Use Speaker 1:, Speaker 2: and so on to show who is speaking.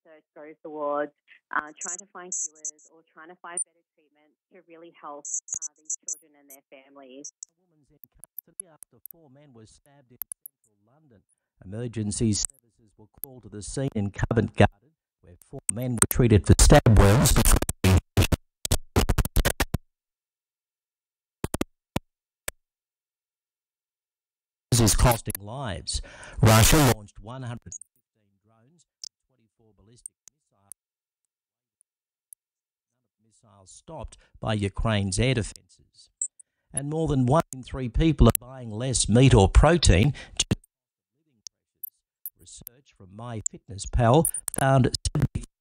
Speaker 1: research goes towards trying to find cures or trying to find better treatments to really help these children and their families.
Speaker 2: A woman's in custody after 4 men were stabbed in central London. Emergency services were called to the scene in Covent Garden, where 4 men were treated for stab wounds before being is costing lives. Russia launched 115 drones, 24 ballistic missiles. None of the missiles stopped by Ukraine's air defences. And more than 1 in 3 people are buying less meat or protein due to living pressures. Research from MyFitnessPal found 70